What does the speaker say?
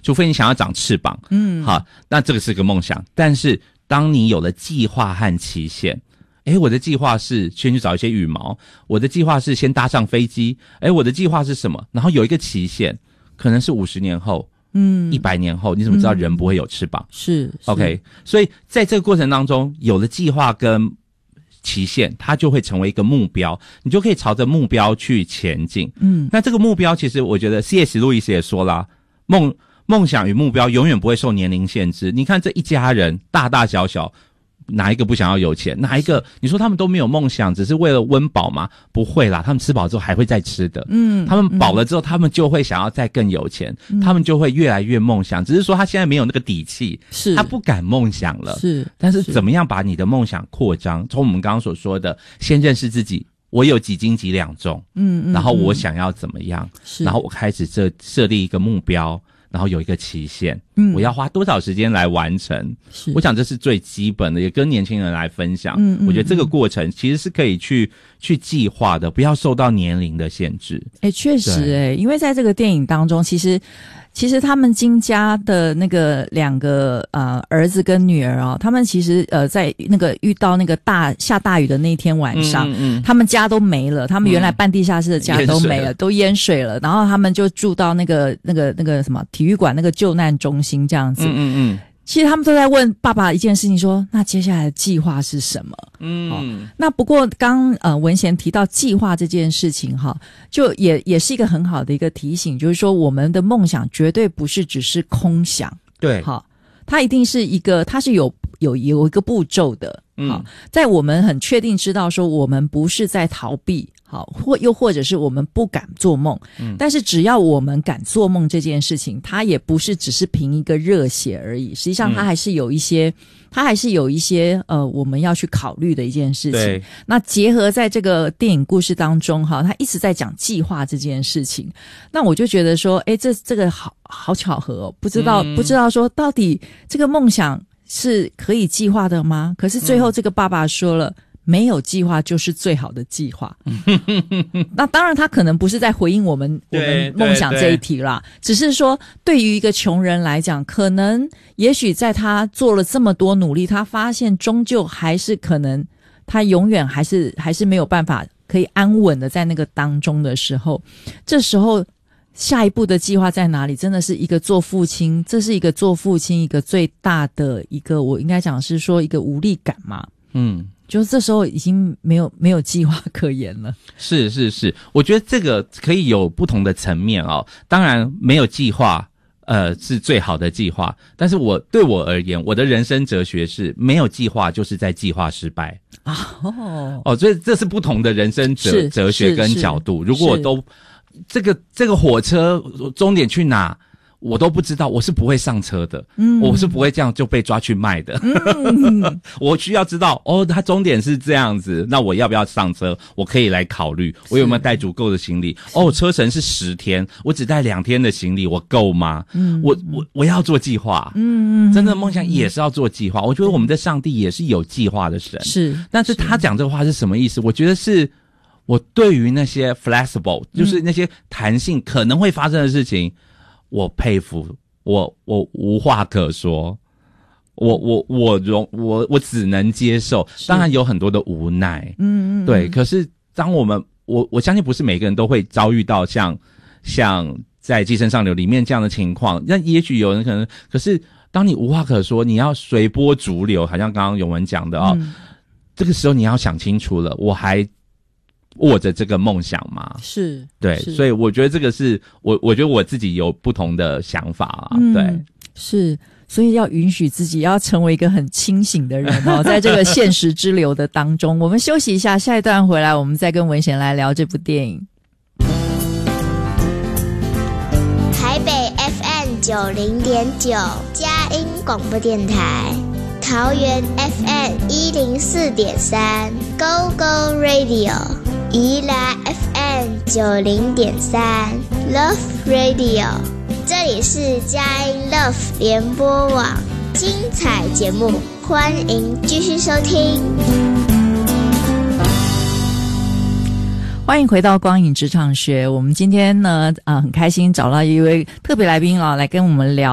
除非你想要长翅膀，好，那这个是个梦想。但是当你有了计划和期限，我的计划是先去找一些羽毛，我的计划是先搭上飞机，我的计划是什么？然后有一个期限，可能是50年后，100年后，你怎么知道人不会有翅膀？ 是 OK， 所以在这个过程当中，有了计划跟期限，它就会成为一个目标，你就可以朝着目标去前进。那这个目标其实我觉得 C.S. 路易斯也说啦，梦想与目标永远不会受年龄限制。你看这一家人大大小小，哪一个不想要有钱？哪一个你说他们都没有梦想，只是为了温饱吗？不会啦，他们吃饱之后还会再吃的。他们饱了之后，他们就会想要再更有钱，他们就会越来越梦想。只是说他现在没有那个底气，他不敢梦想了。但是怎么样把你的梦想扩张？从我们刚刚所说的，先认识自己。我有几斤几两重，然后我想要怎么样，然后我开始设立一个目标，然后有一个期限，我要花多少时间来完成？我想这是最基本的，也跟年轻人来分享。我觉得这个过程其实是可以去计划的，不要受到年龄的限制。 确实因为在这个电影当中，其实他们金家的那个2个儿子跟女儿他们其实在那个遇到那个下大雨的那天晚上，他们家都没了，他们原来半地下室的家都没了，都淹水了，然后他们就住到那个什么体育馆那个救难中心这样子。其实他们都在问爸爸一件事情说，那接下来的计划是什么？那不过刚文贤提到计划这件事情就也是一个很好的一个提醒，就是说我们的梦想绝对不是只是空想， 对， 它一定是它是有一个步骤的。在我们很确定知道说我们不是在逃避，又或者是我们不敢做梦，但是只要我们敢做梦这件事情，它也不是只是凭一个热血而已，实际上它还是有一些我们要去考虑的一件事情。那结合在这个电影故事当中它一直在讲计划这件事情，那我就觉得说这个好巧合不知道说到底这个梦想是可以计划的吗？可是最后这个爸爸说了，没有计划就是最好的计划。那当然他可能不是在回应我们梦想这一题啦，只是说对于一个穷人来讲，可能也许在他做了这么多努力，他发现终究还是可能他永远还是没有办法可以安稳的在那个当中的时候，这时候下一步的计划在哪里？真的是一个做父亲，这是一个做父亲一个最大的一个，我应该讲是说一个无力感嘛。就是这时候已经没有计划可言了。 是，我觉得这个可以有不同的层面当然没有计划是最好的计划，但是对我而言，我的人生哲学是没有计划就是在计划失败。所以这是不同的人生哲学跟角度。如果我都这个火车终点去哪我都不知道，我是不会上车的。我是不会这样就被抓去卖的。我需要知道它终点是这样子，那我要不要上车？我可以来考虑我有没有带足够的行李。车程是10天，我只带2天的行李，我够吗？我要做计划。真正的梦想也是要做计划。我觉得我们的上帝也是有计划的神。但是他讲这个话是什么意思？我觉得是我对于那些 flexible，就是那些弹性可能会发生的事情，我佩服，我无话可说，我只能接受。当然有很多的无奈，对。可是当我相信不是每个人都会遭遇到像在《寄生上流》里面这样的情况。那也许有人可能，可是当你无话可说，你要随波逐流，好像刚刚永文讲的这个时候你要想清楚了，我还握着这个梦想吗？对，所以我觉得这个是我觉得我自己有不同的想法对， 所以要允许自己要成为一个很清醒的人在这个现实之流的当中。我们休息一下，下一段回来我们再跟文贤来聊这部电影。 台北 FM 90.9佳音广播电台，桃园 FM 104.3 Go Go Radio， 宜兰 FM 90.3 Love Radio， 这里是佳音 Love 联播网，精彩节目欢迎继续收听。 欢迎回到光影职场学。我们今天呢很开心找到一位特别来宾来跟我们聊